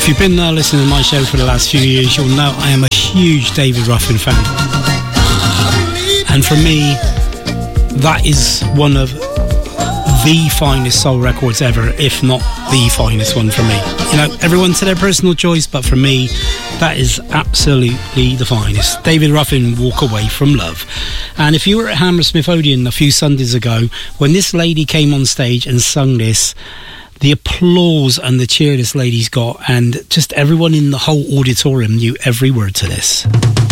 If you've been listening to my show for the last few years, you'll know I am a huge David Ruffin fan. And for me, that is one of the finest soul records ever, if not the finest one for me. You know, everyone to their personal choice, but for me, that is absolutely the finest. David Ruffin, Walk Away From Love. And if you were at Hammersmith Odeon a few Sundays ago, when this lady came on stage and sung this, the applause and the cheer this lady's got, and just everyone in the whole auditorium knew every word to this.